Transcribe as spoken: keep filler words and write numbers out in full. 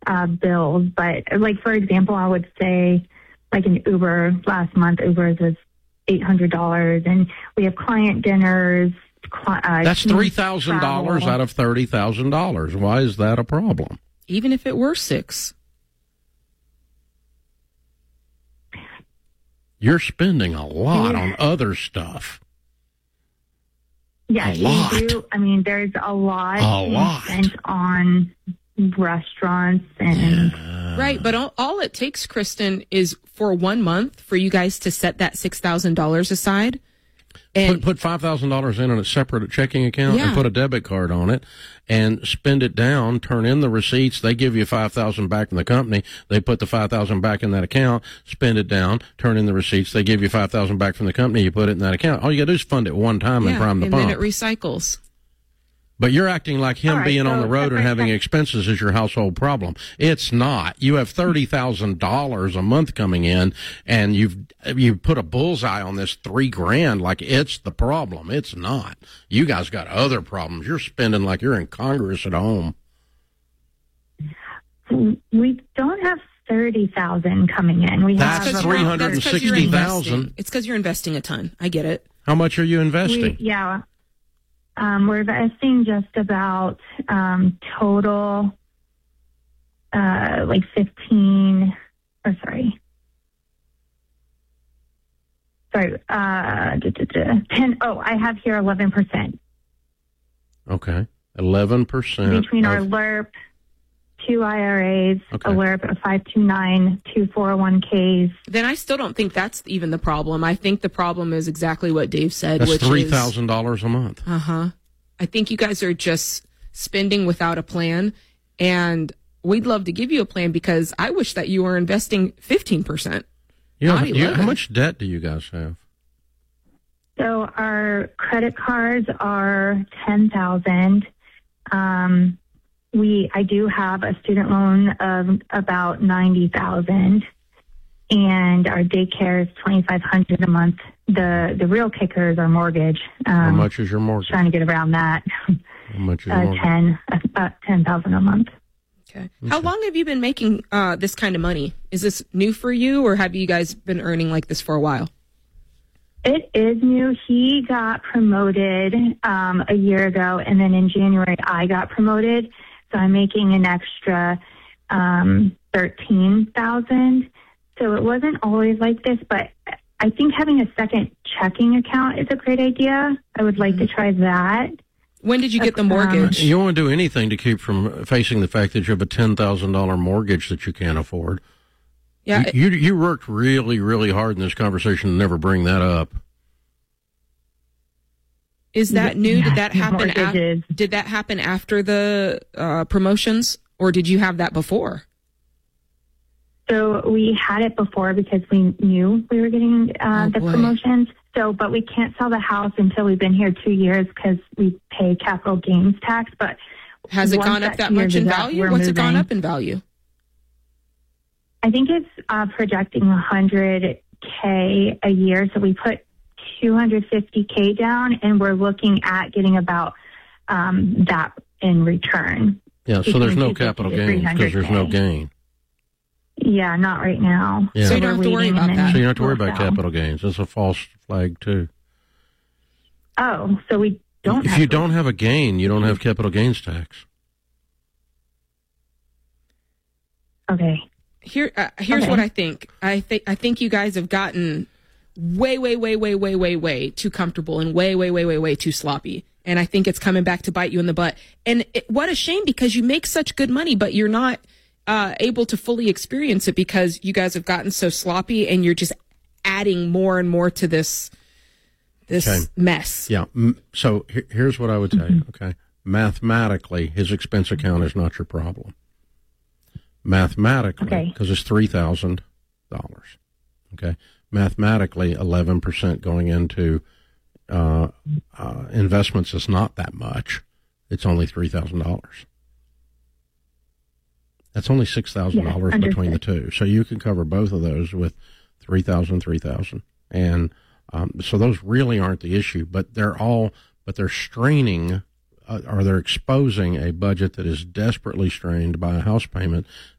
uh, bills. But like, for example, I would say like an Uber last month, Uber's was eight hundred dollars, and we have client dinners. Uh, That's three thousand dollars out of thirty thousand dollars. Why is that a problem? Even if it were six. You're spending a lot yeah. on other stuff. Yeah, a lot. You do. I mean, there's a lot, a lot. spent on restaurants and yeah. Right, but all, all it takes, Kristen, is for one month for you guys to set that six thousand dollars aside. And put put five thousand dollars in on a separate checking account yeah. and put a debit card on it and spend it down, turn in the receipts. They give you five thousand dollars back from the company. They put the five thousand dollars back in that account, spend it down, turn in the receipts. They give you five thousand dollars back from the company. You put it in that account. All you got to do is fund it one time yeah, and prime the and pump. And then it recycles. But you're acting like him right, being so on the road and having check. expenses is your household problem. It's not. You have thirty thousand dollars a month coming in, and you've you put a bullseye on this three grand like it's the problem. It's not. You guys got other problems. You're spending like you're in Congress at home. We don't have thirty thousand coming in. We That's have three hundred and sixty thousand. It's because you're investing a ton. I get it. How much are you investing? We, yeah. Um, we're investing just about um, total, uh, like fifteen. Or sorry, sorry, uh, duh, duh, duh, ten. Oh, I have here eleven percent. Okay, eleven percent between of, our L E R P, two I R As, okay. a L E R P, a five two nine, two four oh one Ks. Then I still don't think that's even the problem. I think the problem is exactly what Dave said, That's which three is thousand dollars a month. Uh huh. I think you guys are just spending without a plan, and we'd love to give you a plan because I wish that you were investing fifteen percent. You have, you, how much debt do you guys have? So our credit cards are ten thousand dollars. Um, we I do have a student loan of about ninety thousand dollars, and our daycare is twenty-five hundred dollars a month. The the real kicker is our mortgage. Um, How much is your mortgage? Trying to get around that. How much is uh, mortgage? ten, about ten thousand a month. Okay. okay. How long have you been making uh, this kind of money? Is this new for you, or have you guys been earning like this for a while? It is new. He got promoted um, a year ago, and then in January I got promoted, so I'm making an extra um, thirteen thousand. So it wasn't always like this, but I think having a second checking account is a great idea. I would like mm-hmm. to try that. When did you get the mortgage? Um, you don't want to do anything to keep from facing the fact that you have a ten thousand dollars mortgage that you can't afford. Yeah, you, you you worked really, really hard in this conversation to never bring that up. Is that new? Yeah, did that happen? Af- did that happen after the uh, promotions, or did you have that before? So we had it before because we knew we were getting uh, oh, the boy. promotions. So, but we can't sell the house until we've been here two years because we pay capital gains tax. But has it gone up that much in value? What's moving. it gone up in value? I think it's uh, projecting one hundred K a year. So we put two hundred fifty K down, and we're looking at getting about um, that in return. Yeah, so there's no capital gains because there's no gain. Yeah, not right now. Yeah. So you don't have to worry about that. So you don't have to worry we'll about sell. capital gains. That's a false flag, too. Oh, so we don't If have you to- don't have a gain, you don't have capital gains tax. Okay. Here, uh, here's Okay. what I think. I think I think you guys have gotten way, way, way, way, way, way, way too comfortable and way, way, way, way, way too sloppy. And I think it's coming back to bite you in the butt. And it, what a shame, because you make such good money, but you're not uh, able to fully experience it because you guys have gotten so sloppy, and you're just adding more and more to this this Okay. mess. Yeah. So he- here's what I would tell you. Okay. Mathematically, his expense account is not your problem. Mathematically, because Okay. it's three thousand dollars. Okay. Mathematically, eleven percent going into uh, uh, investments is not that much. It's only three thousand dollars. That's only six thousand Yeah, dollars between the two. So you can cover both of those with three thousand, three thousand. And um, so those really aren't the issue, but they're all, but they're straining uh, or they're exposing a budget that is desperately strained by a house payment